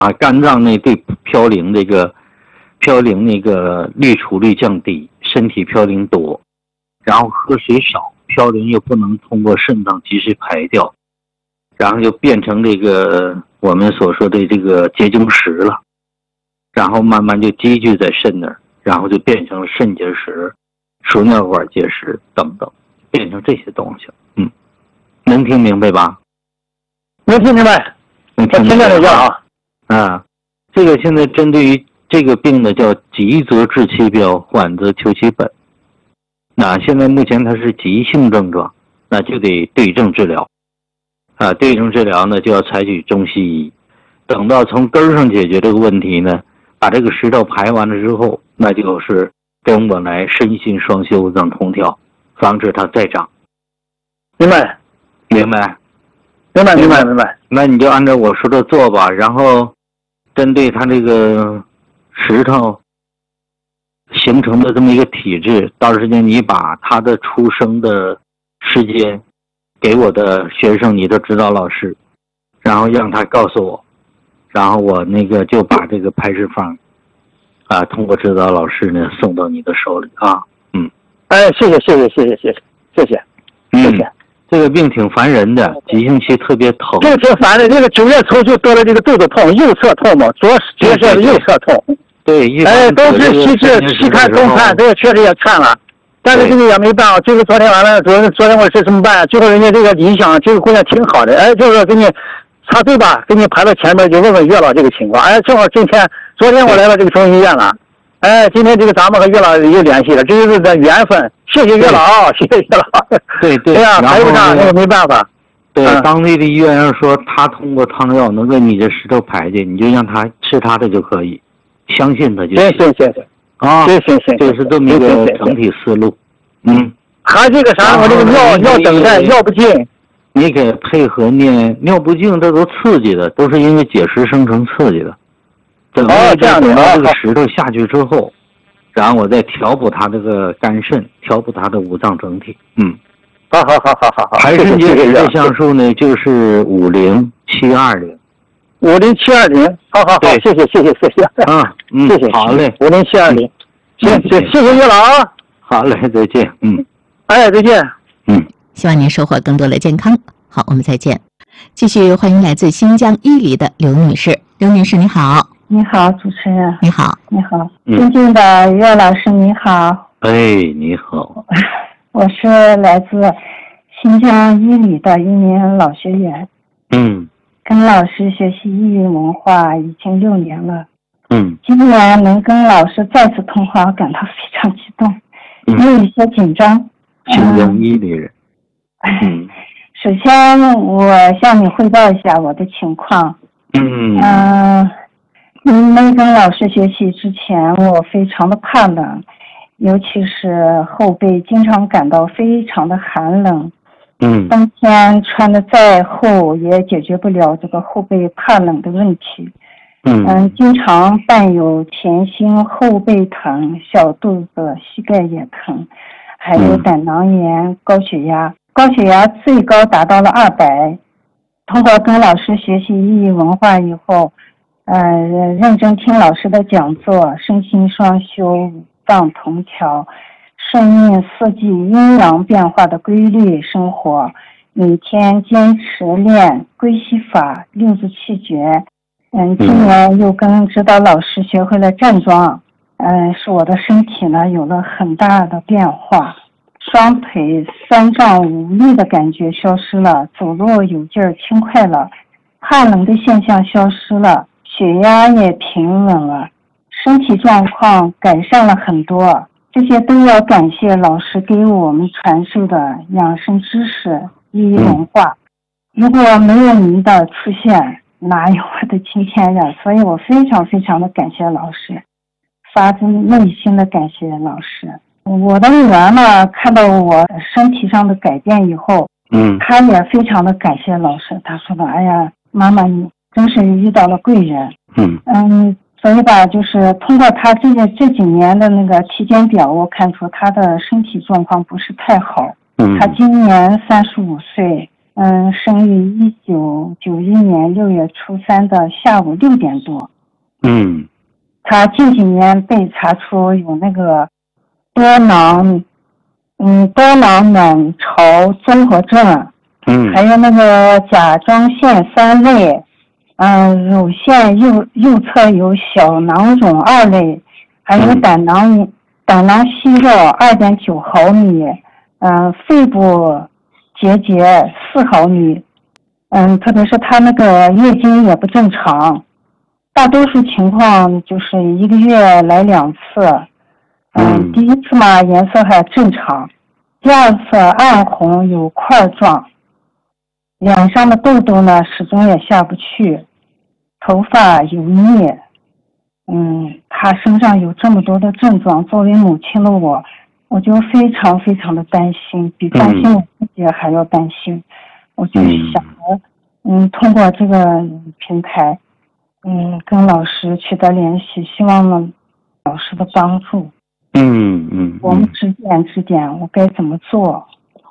肝脏内对嘌呤那个滤除率降低，身体嘌呤多，然后喝水少，嘌呤又不能通过肾脏及时排掉，然后就变成这个我们所说的这个结晶石了，然后慢慢就积聚在肾那儿，然后就变成了肾结石、输尿管结石等等，变成这些东西。能听明白吧？ 能听明白。我听见了啊。这个现在针对于这个病呢，叫急则治其表，缓则求其本。那现在目前它是急性症状，那就得对症治疗。对症治疗呢，就要采取中西医。等到从根儿上解决这个问题呢，把这个石头排完了之后，那就是跟我来身心双修，五脏同调，防止它再长。 明白。 那你就按照我说的做吧，然后针对它这个石头形成的这么一个体质，到时间你把他的出生的时间给我的学生，你的指导老师，然后让他告诉我，然后我那个就把这个排石方通过指导老师呢送到你的手里啊。 谢谢。 这个病挺烦人的，急性期特别疼。 这个挺烦的，这个9月头就得了这个肚子痛，右侧痛嘛，左结穴的右侧痛。 对， 都是细看东看，这个确实也看了，但是这个也没办法。就是昨天晚上，昨天我是怎么办？最后人家这个理想，这个姑娘挺好的，就是说给你插队吧，给你排到前面，就问问月老这个情况。正好昨天我来到这个中医院了。今天这个咱们和月老有联系了，这就是这缘分。谢谢月老，谢谢月老。 对， 哎呀，排不上那个没办法。 对，当地的医院要说他通过汤药能给你这石头排去，你就让他吃他的就可以，相信他就行。 行。 行，这是这么一个整体思路。 还这个啥，我这个尿等待尿不尽， 你给配合念尿不尽，这都刺激的，都是因为结石生成刺激的。等到这个石头下去之后，然后我再调补它这个肝肾，调补它的五脏整体。 好。 排肾结石的项数呢，就是50720。 50720，好，谢谢。谢谢， 好嘞 ，50720，行，谢谢月老啊。 好嘞，再见。 再见。 希望您收获更多的健康。好，我们再见。继续欢迎来自新疆伊犁的刘女士。刘女士，你好。 你好，主持人。 你好。 尊敬的岳老师，你好。 你好。 我是来自新疆伊犁的一名老学员。跟老师学习异域文化已经6年了。今年能跟老师再次通话，我感到非常激动，也有一些紧张。 新疆伊犁人。 首先我向你汇报一下我的情况。没跟老师学习之前，我非常的怕冷，尤其是后背经常感到非常的寒冷。冬天穿的再厚也解决不了这个后背怕冷的问题。经常伴有前心、后背疼、小肚子、膝盖也疼，还有胆囊炎、高血压最高达到了200。通过跟老师学习异域文化以后，认真听老师的讲座，身心双修，五脏同调，顺应四季阴阳变化的规律生活，每天坚持练归息法、6字气诀。今年又跟指导老师学会了站桩，使我的身体呢有了很大的变化，双腿酸胀无力的感觉消失了，走路有劲儿轻快了，怕冷的现象消失了，血压也平稳了，身体状况改善了很多。这些都要感谢老师给我们传授的养生知识、异域文化。如果没有您的出现，哪有我的今天呀？所以我非常非常的感谢老师，发自内心的感谢老师。我的女儿呢，看到我身体上的改变以后，她也非常的感谢老师。她说了：“哎呀，妈妈，你真是遇到了贵人。”所以吧，就是通过她这几年的那个体检表，我看出她的身体状况不是太好。她今年35岁， 生于1991年6月初3的下午6点多。他近几年被查出有那个多囊卵巢综合症，还有那个甲状腺3类，乳腺右侧有小囊肿2类，还有胆囊息肉2.9毫米，肺部结节4毫米，特别是他那个月经也不正常，大多数情况就是1个月来2次，第一次嘛颜色还正常，第二次暗红有块状，脸上的痘痘呢始终也下不去，头发油腻。他身上有这么多的症状，作为母亲的我就非常非常的担心，比担心我自己还要担心。我就想着通过这个平台跟老师取得联系，希望呢老师的帮助。我们指点我该怎么做。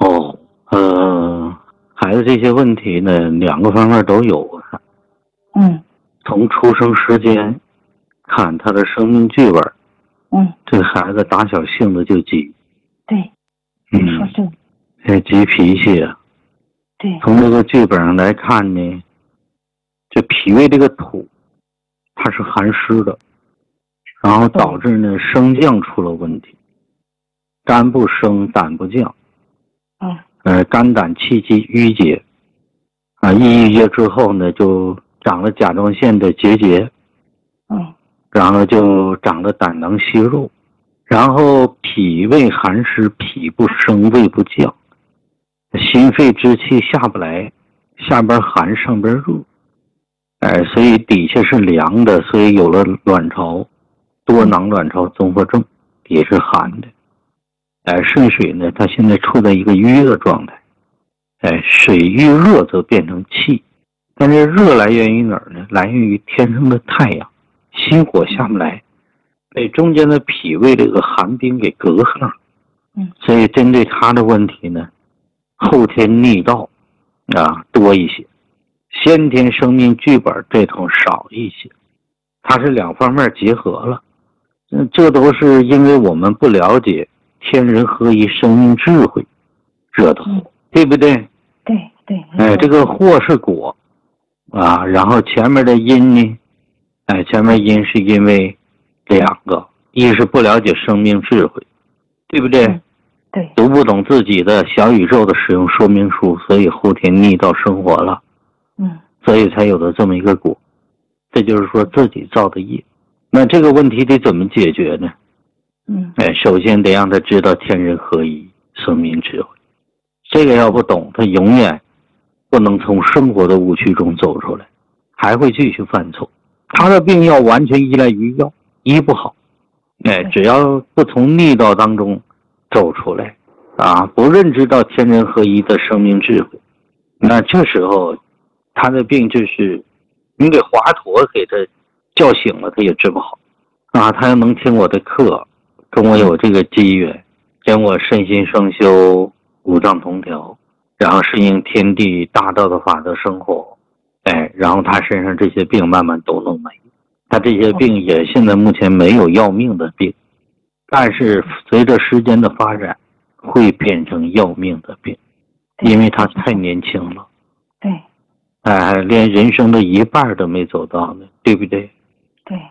孩子这些问题呢2个方面都有。从出生时间看他的生命剧本，这孩子打小性子就急。 对，你说对。 急脾气啊。 对。 从这个剧本上来看呢，这脾胃这个土它是寒湿的，然后导致呢升降出了问题，肝不升胆不降，肝胆气机郁结，一郁结之后呢就长了甲状腺的结节，然后就长了胆囊息肉，然后脾胃寒湿，脾不升胃不降，心肺之气下不来，下边寒上边热，所以底下是凉的，所以有了卵巢多囊卵巢综合症，也是寒的。肾水呢它现在处在一个瘀的状态，水遇热则变成气，但是热来源于哪儿呢？来源于天生的太阳，心火下不来，被中间的脾胃这个寒冰给隔上了。所以针对他的问题呢，后天逆道多一些，先天生命剧本这头少一些，它是2方面结合了。这都是因为我们不了解天人合一生命智慧惹的祸，对不对？ 对。 这个祸是果然后前面的因呢，前面因是因为2个，一是不了解生命智慧，对不对？ 对。 读不懂自己的小宇宙的使用说明书，所以后天逆道生活了，所以才有了这么一个果，这就是说自己造的业。那这个问题得怎么解决呢？首先得让他知道天人合一生命智慧，这个要不懂，他永远不能从生活的误区中走出来，还会继续犯错。他的病要完全依赖于药，医不好。只要不从逆道当中走出来不认知到天人合一的生命智慧，那这时候他的病就是你给华佗给他叫醒了，他也治不好他要能听我的课，跟我有这个机缘，跟我身心双修，五脏同调，然后适应天地大道的法则生活，然后他身上这些病慢慢都能没。他这些病也现在目前没有要命的病，但是随着时间的发展会变成要命的病，因为他太年轻了。 对。 连人生的一半都没走到呢，对不对？ 对。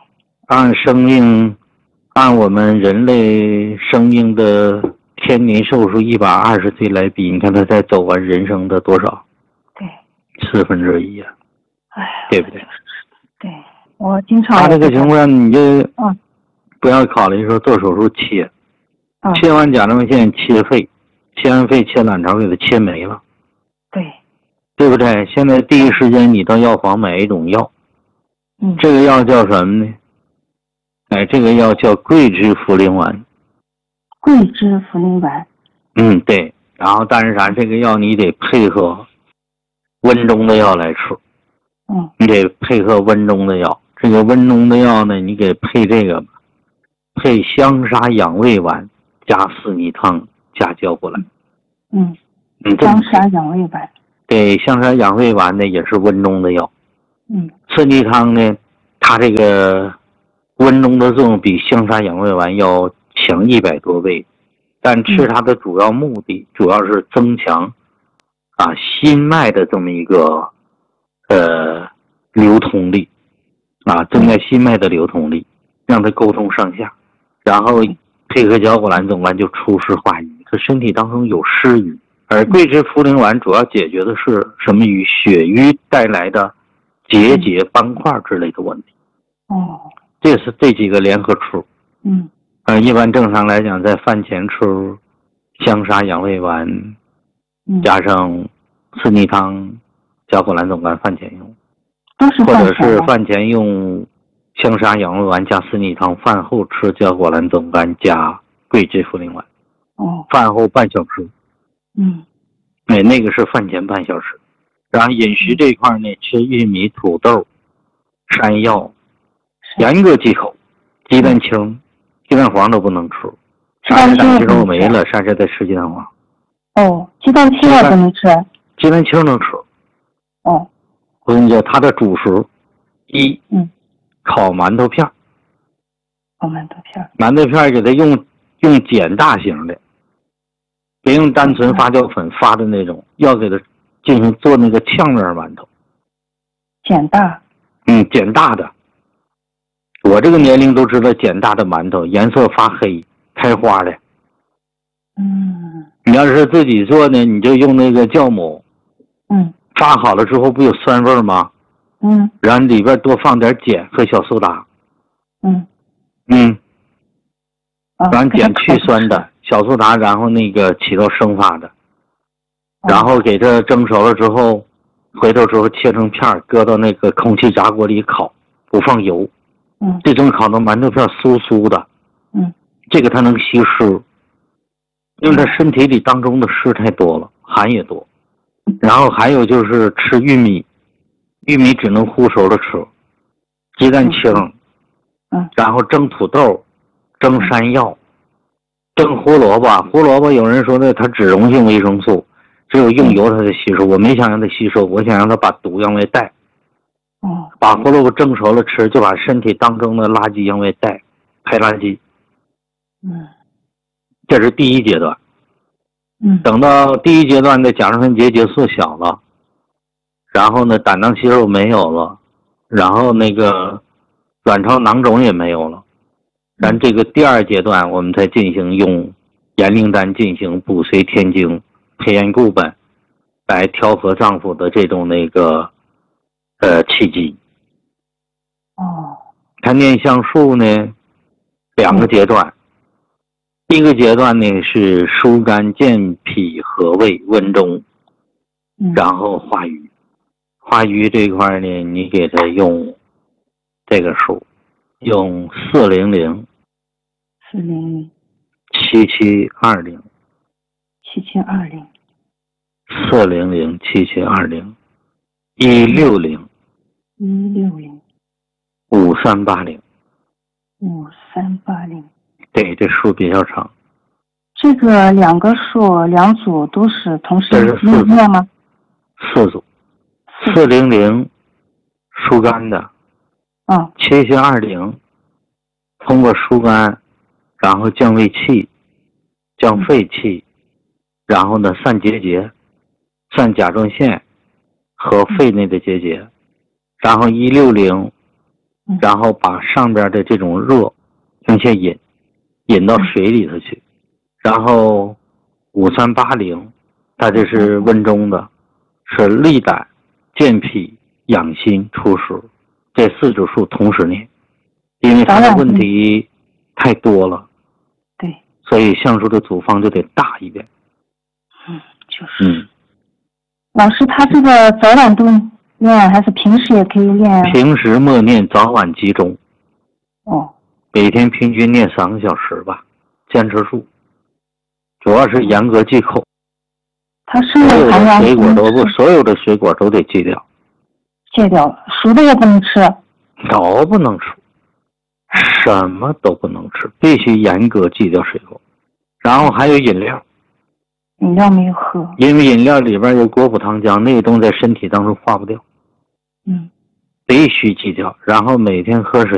按我们人类生命的天年寿数120岁来比，你看他才走完人生的多少？ 对 1/4对不对？ 对，我经常他这个情况你就不要考虑说做手术切，切完甲状腺切肺，切完肺切卵巢给他切没了，对不对？现在第一时间你到药房买一种药，这个药叫什么呢？这个药叫桂枝茯苓丸。 桂枝茯苓丸。 对。然后但是啥？这个药你得配合温中的药来吃。你得配合温中的药。这个温中的药呢，你给配这个吧，配香砂养胃丸加四逆汤加胶布兰。 香砂养胃丸。 对，香砂养胃丸呢也是温中的药。刺激汤呢，它这个温中的作用比香砂养胃丸要强100多倍，但吃它的主要目的主要是增强心脉的这么一个流通力增加心脉的流通力，让它沟通上下，然后配合绞果兰总丸就除湿化瘀，它身体当中有湿瘀。而桂枝茯苓丸主要解决的是什么瘀？血瘀带来的结节、斑块之类的问题。这是这几个联合吃。一般正常来讲，在饭前吃香砂养胃丸，加上四逆汤、绞果兰总丸饭前用，或者是饭前用香砂养胃丸加四逆汤，饭后吃绞果兰总丸加桂枝茯苓丸。饭后半小时。那个是饭前半小时。然后饮食这一块呢，吃玉米、土豆、山药，严格忌口。鸡蛋清、鸡蛋黄都不能吃。山楂鸡肉没了，下次再吃鸡蛋黄。 鸡蛋清我不能吃。 鸡蛋清能吃。我跟你说，它的主食烤馒头片。馒头片给它用减大型的。别用单纯发酵粉发的那种，要给它进行做那个炝面馒头。 减大？ 减大的。我这个年龄都知道减大的馒头颜色发黑开花的。你要是自己做呢，你就用那个酵母。发好了之后不有酸味吗？然后里边多放点碱和小苏打。然后碱去酸的。小苏打，然后那个起到生发的，然后给它蒸熟了之后，回头之后切成片，搁到那个空气炸锅里烤，不放油。这种烤的馒头片酥酥的。这个它能吸湿，因为它身体里当中的湿太多了，寒也多。然后还有就是吃玉米，玉米只能烀熟了吃，鸡蛋清，然后蒸土豆，蒸山药。蒸胡萝卜，胡萝卜有人说的它脂溶性维生素，只有用油它才吸收。我没想让它吸收，我想让它把毒往外带。把胡萝卜蒸熟了吃，就把身体当中的垃圾往外带，排垃圾。这是第一阶段。等到第一阶段的甲状腺结节缩小了，然后呢胆囊息肉没有了，然后那个卵巢囊肿也没有了。然后这个第二阶段，我们才进行用盐灵丹进行补髓填精、培元固本，来调和脏腑的这种那个气机。谈念橡树呢，2个阶段。第一个阶段呢是疏肝健脾和胃温中，然后化瘀。化瘀这块呢，你给它用这个数。用400 7720 400 7720 160 5380 5380。 对，这数比较长。 这个2个数2组都是同时用吗 ？4组。400疏肝的。7720通过疏肝，然后降胃气、降肺气，然后呢散结节、散甲状腺和肺内的结节，然后160，然后把上边的这种热向下引到水里头去，然后5380，它这是温中的，是利胆、健脾、养心、除湿。这4组数同时念，因为它的问题太多了。 对， 所以橡树的组方就得大一点。 就是。老师，他这个早晚都练，还是平时也可以练？ 平时默念，早晚集中。每天平均念3个小时吧，坚持住。主要是严格忌口。 他生的含量所有的水果都得戒掉。 戒掉了，熟的也不能吃。 都不能吃，什么都不能吃，必须严格忌掉水果。然后还有饮料， 饮料没有喝， 因为饮料里边有果葡糖浆，那个东西在身体当中化不掉。 嗯， 必须戒掉，然后每天喝水。